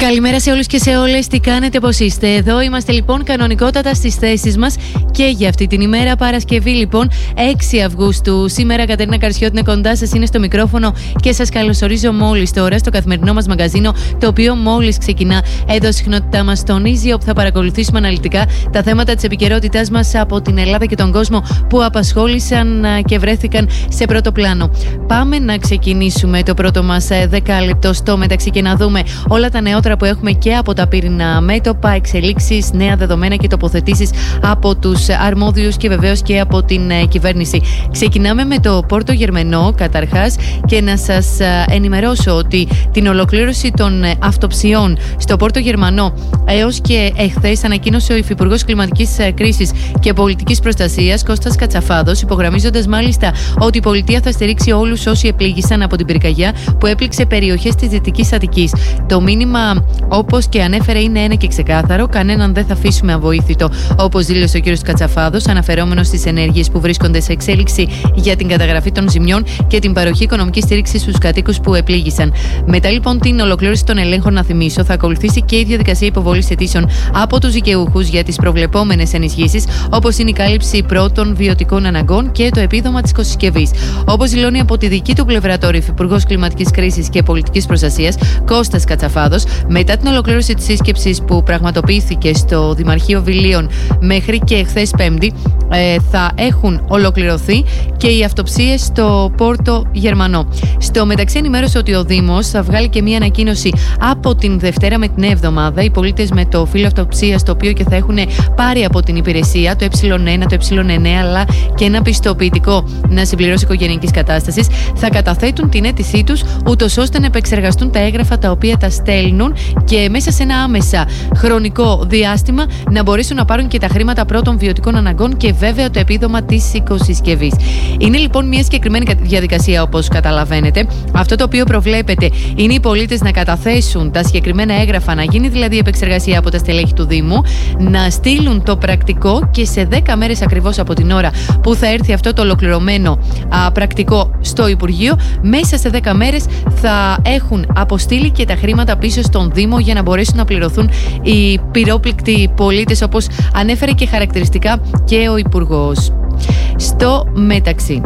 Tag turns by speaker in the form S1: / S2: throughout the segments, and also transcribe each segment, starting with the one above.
S1: Καλημέρα σε όλους και σε όλες, τι κάνετε, πώς είστε? Εδώ είμαστε λοιπόν κανονικότατα στις θέσεις μας και για αυτή την ημέρα, Παρασκευή λοιπόν 6 Αυγούστου. Σήμερα Κατερίνα Καρσιώτη είναι κοντά σας, είναι στο μικρόφωνο και σας καλωσορίζω μόλις τώρα στο καθημερινό μας μαγκαζίνο, το οποίο μόλις ξεκινά. Εδώ συχνότητά μας τονίζει, όπου θα παρακολουθήσουμε αναλυτικά τα θέματα της επικαιρότητάς μας από την Ελλάδα και τον κόσμο που απασχόλησαν και βρέθηκαν σε πρώτο πλάνο. Πάμε να ξεκινήσουμε το πρώτο μας δεκάλεπτο στο μεταξύ και να δούμε όλα τα νεότερα που έχουμε και από τα πύρινα μέτωπα, εξελίξεις, νέα δεδομένα και τοποθετήσεις από τους αρμόδιους και βεβαίως και από την κυβέρνηση. Ξεκινάμε με το Πόρτο Γερμενό καταρχάς και να σας ενημερώσω ότι την ολοκλήρωση των αυτοψιών στο Πόρτο Γερμανό έως και εχθές ανακοίνωσε ο Υφυπουργός Κλιματικής Κρίσης και Πολιτικής Προστασίας Κώστας Κατσαφάδος, υπογραμμίζοντας μάλιστα ότι η πολιτεία θα στηρίξει όλους όσοι επλήγησαν από την πυρκαγιά που έπληξε περιοχές της Δυτικής Αττικής. Το μήνυμα, όπως και ανέφερε, είναι ένα και ξεκάθαρο: κανέναν δεν θα αφήσουμε αβοήθητο, όπως δήλωσε ο κ. Κατσαφάδος, αναφερόμενος στις ενέργειες που βρίσκονται σε εξέλιξη για την καταγραφή των ζημιών και την παροχή οικονομικής στήριξης στους κατοίκους που επλήγησαν. Μετά λοιπόν την ολοκλήρωση των ελέγχων, να θυμίσω, θα ακολουθήσει και η διαδικασία υποβολής αιτήσεων από τους δικαιούχους για τις προβλεπόμενες ενισχύσεις, όπως είναι η κάλυψη πρώτων βιωτικών αναγκών και το επίδομα της οικοσυσκευής. Όπως δηλώνει από τη δική του πλευρά τώρα ο Υφυπουργός Κλιματικής Κρίσης και Πολιτικής Προστασίας Κώστας Κατσαφάδος, μετά την ολοκλήρωση της σύσκεψης που πραγματοποιήθηκε στο Δημαρχείο Βιλίων μέχρι και χθες Πέμπτη, θα έχουν ολοκληρωθεί και οι αυτοψίες στο Πόρτο Γερμανό. Στο μεταξύ, ενημέρωσε ότι ο Δήμος θα βγάλει και μία ανακοίνωση από την Δευτέρα με την εβδομάδα. Οι πολίτες με το φύλλο αυτοψίας, το οποίο και θα έχουν πάρει από την υπηρεσία, το Ε1, το Ε9, αλλά και ένα πιστοποιητικό να συμπληρώσει οικογενειακής κατάστασης, θα καταθέτουν την αίτησή τους, ούτως ώστε να επεξεργαστούν τα έγγραφα τα οποία τα στέλνουν και μέσα σε ένα άμεσα χρονικό διάστημα να μπορέσουν να πάρουν και τα χρήματα πρώτων βιωτικών αναγκών και βέβαια το επίδομα της οικοσυσκευής. Είναι λοιπόν μια συγκεκριμένη διαδικασία, όπως καταλαβαίνετε. Αυτό το οποίο προβλέπεται είναι οι πολίτες να καταθέσουν τα συγκεκριμένα έγγραφα, να γίνει δηλαδή η επεξεργασία από τα στελέχη του Δήμου, να στείλουν το πρακτικό και σε 10 μέρες ακριβώς από την ώρα που θα έρθει αυτό το ολοκληρωμένο πρακτικό στο Υπουργείο, μέσα σε 10 μέρες θα έχουν αποστείλει και τα χρήματα πίσω στον Δήμο για να μπορέσουν να πληρωθούν οι πυρόπληκτοι πολίτες, όπως ανέφερε και χαρακτηριστικά και ο Υπουργός. Στο μεταξύ,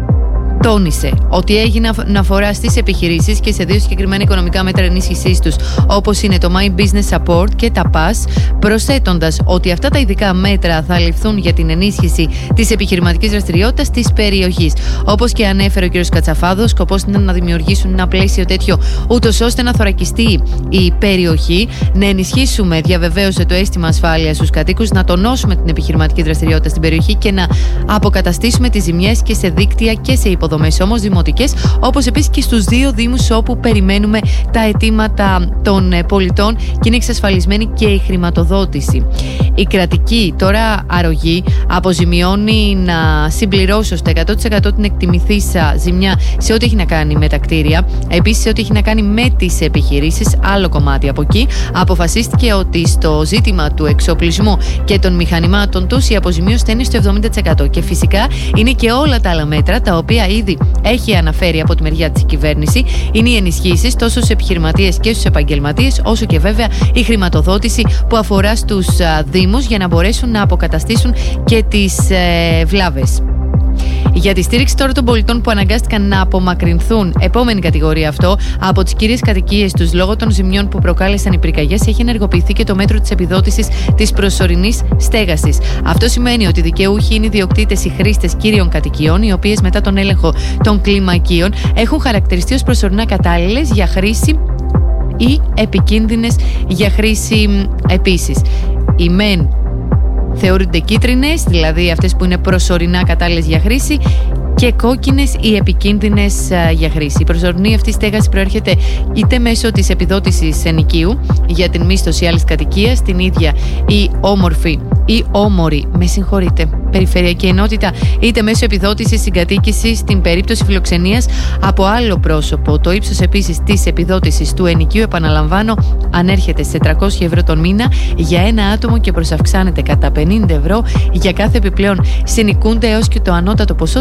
S1: τόνισε ότι έγινε αναφορά στις επιχειρήσεις και σε δύο συγκεκριμένα οικονομικά μέτρα ενίσχυσής τους, όπως είναι το My Business Support και τα PAS, προσθέτοντας ότι αυτά τα ειδικά μέτρα θα ληφθούν για την ενίσχυση της επιχειρηματικής δραστηριότητας της περιοχής. Όπως και ανέφερε ο κ. Κατσαφάδος, σκοπός είναι να δημιουργήσουν ένα πλαίσιο τέτοιο, ούτως ώστε να θωρακιστεί η περιοχή, να ενισχύσουμε, διαβεβαίωσε, το αίσθημα ασφάλειας στους κατοίκους, να τονώσουμε την επιχειρηματική δραστηριότητα στην περιοχή και να αποκαταστήσουμε τις ζημιές και σε δίκτυα και σε υποδομές όμως δημοτικές, όπως επίσης και στους δύο δήμους όπου περιμένουμε τα αιτήματα των πολιτών και είναι εξασφαλισμένη και η χρηματοδότηση. Η κρατική τώρα αρρωγή αποζημιώνει να συμπληρώσω στο 100% την εκτιμηθήσα ζημιά σε ό,τι έχει να κάνει με τα κτίρια, επίσης σε ό,τι έχει να κάνει με τις επιχειρήσεις. Άλλο κομμάτι από εκεί, αποφασίστηκε ότι στο ζήτημα του εξοπλισμού και των μηχανημάτων τους η αποζημίωση θα είναι στο 70%. Και φυσικά είναι και όλα τα άλλα μέτρα τα οποία ήδη έχει αναφέρει από τη μεριά της κυβέρνηση. Είναι οι ενισχύσεις τόσο στους επιχειρηματίες και στους επαγγελματίες, όσο και βέβαια η χρηματοδότηση που αφορά στους δήμους για να μπορέσουν να αποκαταστήσουν και τις βλάβες. Για τη στήριξη τώρα των πολιτών που αναγκάστηκαν να απομακρυνθούν, επόμενη κατηγορία αυτό, από τις κύριες κατοικίες τους λόγω των ζημιών που προκάλεσαν οι πυρκαγιές, έχει ενεργοποιηθεί και το μέτρο της επιδότησης της προσωρινής στέγασης. Αυτό σημαίνει ότι οι δικαιούχοι είναι οι ιδιοκτήτες, οι χρήστες κύριων κατοικιών, οι οποίες μετά τον έλεγχο των κλιμακίων έχουν χαρακτηριστεί ως προσωρινά κατάλληλες για χρήση ή επικίνδυνες για χρήση επίσης. Οι μεν θεωρούνται κίτρινες, δηλαδή αυτές που είναι προσωρινά κατάλληλες για χρήση, και κόκκινες ή επικίνδυνες για χρήση. Η προσωρινή αυτή στέγαση προέρχεται είτε μέσω της επιδότησης ενοικίου για την μίσθωση άλλης κατοικίας, την ίδια ή όμορφη ή όμορη, περιφερειακή ενότητα, είτε μέσω επιδότησης συγκατοίκησης στην περίπτωση φιλοξενίας από άλλο πρόσωπο. Το ύψος επίσης της επιδότησης του ενοικίου, επαναλαμβάνω, ανέρχεται σε 300 ευρώ τον μήνα για ένα άτομο και προσαυξάνεται κατά 50 ευρώ για κάθε επιπλέον συνοικούνται, έως και το ανώτατο ποσό των 500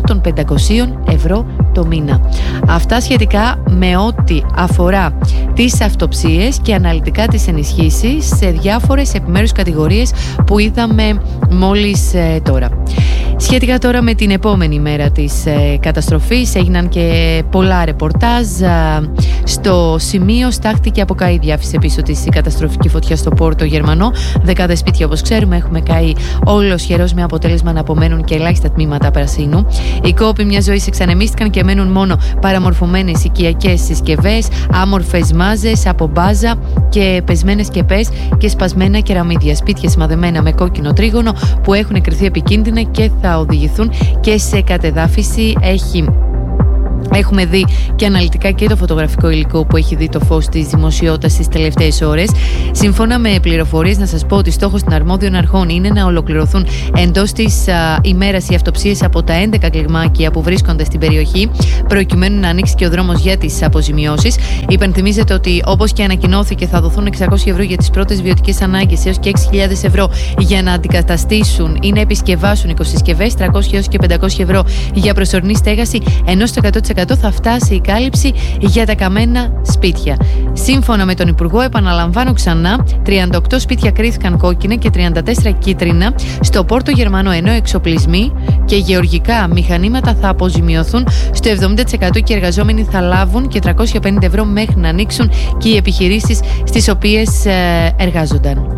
S1: ευρώ το μήνα. Αυτά σχετικά με ό,τι αφορά τις αυτοψίες και αναλυτικά τις ενισχύσεις σε διάφορες επιμέρους κατηγορίες που είδαμε μόλις τώρα. Σχετικά τώρα με την επόμενη μέρα της καταστροφής, έγιναν και πολλά ρεπορτάζ. Στο σημείο στάχτηκε από καή διάφυση πίσω της η καταστροφική φωτιά στο Πόρτο Γερμανό. Δεκάδες σπίτια, όπως ξέρουμε, έχουμε καεί ολοσχερός, με αποτέλεσμα να απομένουν και ελάχιστα τμήματα πρασίνου. Οι κόποι μιας ζωής εξανεμίστηκαν και μένουν μόνο παραμορφωμένες οικιακές συσκευές, άμορφες μάζες από μπάζα και πεσμένες σκεπές και σπασμένα κεραμίδια. Σπίτια σημαδεμένα με κόκκινο τρίγωνο που έχουν κριθεί επικίνδυνα και θα οδηγηθούν και σε κατεδάφιση. Έχουμε δει και αναλυτικά και το φωτογραφικό υλικό που έχει δει το φως της δημοσιότητας τις τελευταίες ώρες. Σύμφωνα με πληροφορίες, να σας πω ότι στόχος των αρμόδιων αρχών είναι να ολοκληρωθούν εντός της ημέρας οι αυτοψίες από τα 11 κλιμάκια που βρίσκονται στην περιοχή, προκειμένου να ανοίξει και ο δρόμος για τις αποζημιώσεις. Υπενθυμίζεται ότι, όπως και ανακοινώθηκε, θα δοθούν 600 ευρώ για τις πρώτες βιωτικές ανάγκες έως και 6.000 ευρώ για να αντικαταστήσουν ή να επισκευάσουν οικοσυσκευές, 300 έως και 500 ευρώ για προσωρινή στέγαση, ενώ στο 100% θα φτάσει η κάλυψη για τα καμένα σπίτια. Σύμφωνα με τον Υπουργό, επαναλαμβάνω ξανά, 38 σπίτια κρίθηκαν κόκκινα και 34 κίτρινα στο Πόρτο Γερμανό, ενώ εξοπλισμοί και γεωργικά μηχανήματα θα αποζημιωθούν στο 70% και οι εργαζόμενοι θα λάβουν και 350 ευρώ μέχρι να ανοίξουν και οι επιχειρήσεις στις οποίες εργάζονταν.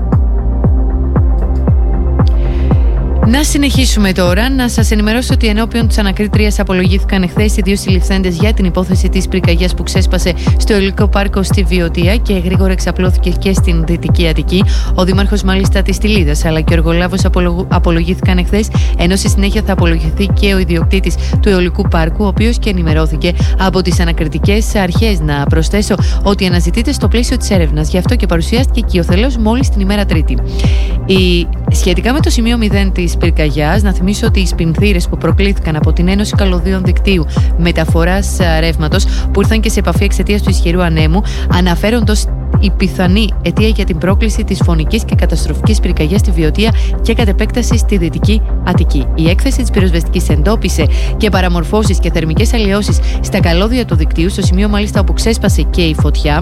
S1: Να συνεχίσουμε τώρα. Να σας ενημερώσω ότι ενώπιον της ανακρίτριας απολογήθηκαν εχθές οι δύο συλληφθέντες για την υπόθεση της πυρκαγιάς που ξέσπασε στο Αιωλικό Πάρκο στη Βιωτία και γρήγορα εξαπλώθηκε και στην Δυτική Αττική. Ο δήμαρχος μάλιστα της Τιλίδας αλλά και ο εργολάβος απολογήθηκαν εχθές, ενώ στη συνέχεια θα απολογηθεί και ο ιδιοκτήτης του Αιωλικού Πάρκου, ο οποίος και ενημερώθηκε από τις ανακριτικές αρχές. Να προσθέσω ότι αναζητείται στο πλαίσιο της έρευνας, γι' αυτό και παρουσιάστηκε οικειοθελώς μόλις την ημέρα Τρίτη. Σχετικά με το σημείο 0 της πυρκαγιάς, να θυμίσω ότι οι σπινθήρες που προκλήθηκαν από την Ένωση Καλωδίων Δικτύου Μεταφοράς Ρεύματος, που ήρθαν και σε επαφή εξαιτίας του ισχυρού ανέμου, αναφέρονται ως η πιθανή αιτία για την πρόκληση της φωνικής και καταστροφικής πυρκαγιάς στη Βιωτία και κατ' επέκταση στη Δυτική Αττική. Η έκθεση της πυροσβεστικής εντόπισε και παραμορφώσεις και θερμικές αλλοιώσεις στα καλώδια του δικτύου, στο σημείο μάλιστα όπου ξέσπασε και η φωτιά.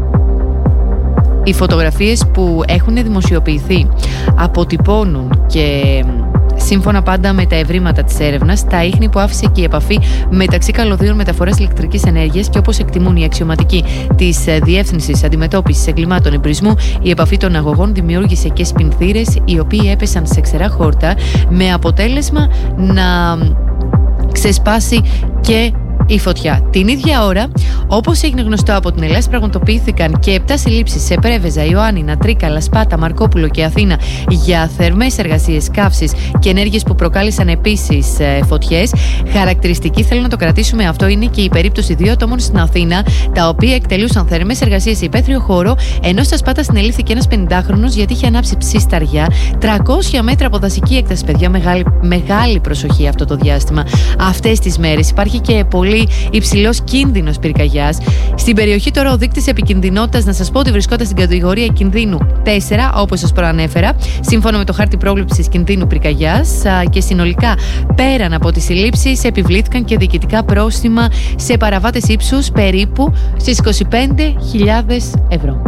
S1: Οι φωτογραφίες που έχουν δημοσιοποιηθεί αποτυπώνουν και, σύμφωνα πάντα με τα ευρήματα της έρευνας, τα ίχνη που άφησε και η επαφή μεταξύ καλωδίων μεταφοράς ηλεκτρικής ενέργειας και, όπως εκτιμούν οι αξιωματικοί της Διεύθυνσης Αντιμετώπισης Εγκλημάτων Εμπρισμού, η επαφή των αγωγών δημιούργησε και σπινθήρες οι οποίοι έπεσαν σε ξερά χόρτα, με αποτέλεσμα να ξεσπάσει και η φωτιά. Την ίδια ώρα, όπως έγινε γνωστό από την Ελλάδα, πραγματοποιήθηκαν και 7 συλλήψεις σε Πρέβεζα, Ιωάννινα, Τρίκαλα, Σπάτα, Μαρκόπουλο και Αθήνα για θερμές εργασίες, καύσης και ενέργειες που προκάλεσαν επίσης φωτιές. Χαρακτηριστική, θέλω να το κρατήσουμε αυτό, είναι και η περίπτωση 2 ατόμων στην Αθήνα, τα οποία εκτελούσαν θερμές εργασίες σε υπαίθριο χώρο, ενώ στα Σπάτα συνελήφθηκε ένας 50χρονος γιατί είχε ανάψει ψίσταρια 300 μέτρα από δασική έκταση. Παιδιά, μεγάλη προσοχή αυτό το διάστημα. Αυτές τις μέρες υπάρχει και πολύ υψηλός κίνδυνος πυρκαγιάς. Στην περιοχή τώρα ο δείκτης επικινδυνότητας, να σας πω ότι βρισκόταν στην κατηγορία κινδύνου 4, όπως σας προανέφερα, σύμφωνα με το χάρτη πρόβλεψης κινδύνου πυρκαγιάς, και συνολικά πέραν από τις συλλήψεις επιβλήθηκαν και διοικητικά πρόστιμα σε παραβάτες ύψους περίπου στις 25.000 ευρώ.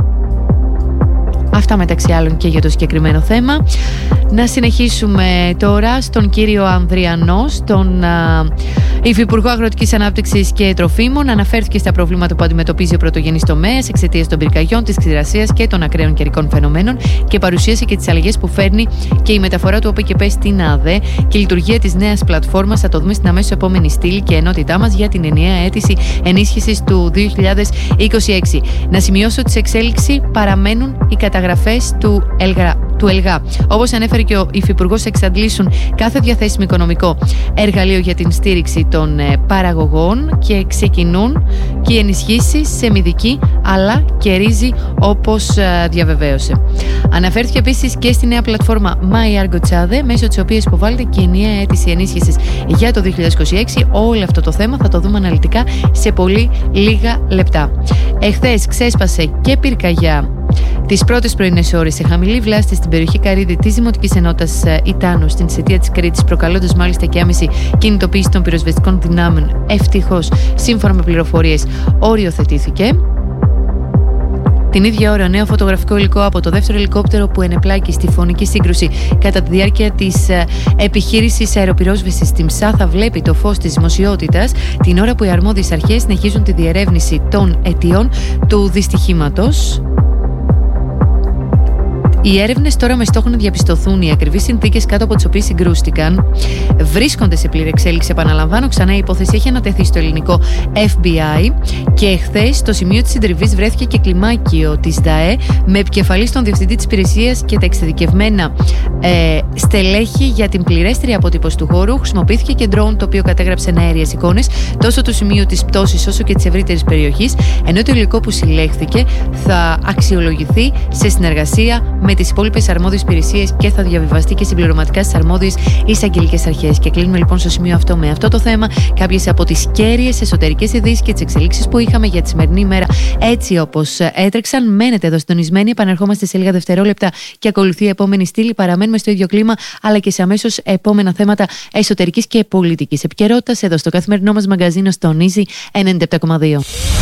S1: Αυτά μεταξύ άλλων και για το συγκεκριμένο θέμα. Να συνεχίσουμε τώρα στον κύριο Ανδριανό, στον Υφυπουργό Αγροτικής Ανάπτυξης και Τροφίμων. Αναφέρθηκε στα προβλήματα που αντιμετωπίζει ο πρωτογενής τομέας εξαιτίας των πυρκαγιών, της ξηρασίας και των ακραίων καιρικών φαινομένων και παρουσίασε και τις αλλαγές που φέρνει και η μεταφορά του ΟΠΕΚΕΠΕ στην ΑΔΕ και η λειτουργία της νέας πλατφόρμας. Θα το δούμε στην αμέσως επόμενη στήλη και ενότητά μας για την ενιαία αίτηση ενίσχυσης του 2026. Να σημειώσω ότι σε εξέλιξη παραμένουν οι καταγραφές του ΕΛΓΑ. Όπως ανέφερε και ο Υφυπουργός, εξαντλήσουν κάθε διαθέσιμο οικονομικό εργαλείο για την στήριξη των παραγωγών και ξεκινούν και οι ενισχύσεις σε μηδική αλλά και ρύζι, όπως διαβεβαίωσε. Αναφέρθηκε επίσης και στη νέα πλατφόρμα MyArgoChade, μέσω της οποίας υποβάλλεται και η νέα αίτηση ενίσχυσης για το 2026. Όλο αυτό το θέμα θα το δούμε αναλυτικά σε πολύ λίγα λεπτά. Εχθές ξέσπασε και πυρκαγιά Τις πρώτες πρωινές ώρες σε χαμηλή βλάστη στην περιοχή Καρύδη της Δημοτικής Ενότητας Ιτάνου στην Σετία της Κρήτης, προκαλώντας μάλιστα και άμεση κινητοποίηση των πυροσβεστικών δυνάμεων. Ευτυχώς, σύμφωνα με πληροφορίες, οριοθετήθηκε. Την ίδια ώρα, νέο φωτογραφικό υλικό από το δεύτερο ελικόπτερο που ενεπλάκη στη φωνική σύγκρουση κατά τη διάρκεια της επιχείρησης αεροπυρόσβεσης στην Ψάθα βλέπει το φως της δημοσιότητας, την ώρα που οι αρμόδιες αρχές συνεχίζουν τη διερεύνηση των αιτιών του δυστυχήματος. Οι έρευνες τώρα με στόχο να διαπιστωθούν οι ακριβείς συνθήκες κάτω από τις οποίες συγκρούστηκαν βρίσκονται σε πλήρη εξέλιξη. Επαναλαμβάνω, ξανά η υπόθεση έχει ανατεθεί στο ελληνικό FBI και χθες στο σημείο της συντριβής βρέθηκε και κλιμάκιο της ΔΑΕ με επικεφαλή στον διευθυντή της υπηρεσίας και τα εξειδικευμένα στελέχη για την πληρέστερη αποτύπωση του χώρου. Χρησιμοποιήθηκε και ντρόουν το οποίο κατέγραψε αέριες εικόνες τόσο του σημείου της πτώσης όσο και της ευρύτερης περιοχής, ενώ το υλικό που συλλέχθηκε θα αξιολογηθεί σε συνεργασία με τις υπόλοιπες αρμόδιες υπηρεσίες και θα διαβιβαστεί και συμπληρωματικά στις αρμόδιες εισαγγελικές αρχές. Και κλείνουμε λοιπόν στο σημείο αυτό με αυτό το θέμα κάποιες από τις κέρυες εσωτερικές ειδήσεις και τις εξελίξεις που είχαμε για τη σημερινή ημέρα έτσι όπως έτρεξαν. Μένετε εδώ συντονισμένοι, επανερχόμαστε σε λίγα δευτερόλεπτα και ακολουθεί η επόμενη στήλη. Παραμένουμε στο ίδιο κλίμα αλλά και σε αμέσως επόμενα θέματα εσωτερικής και πολιτικής επικαιρότητας εδώ στο καθημερινό μας μαγκαζίνο στο Easy 97,2.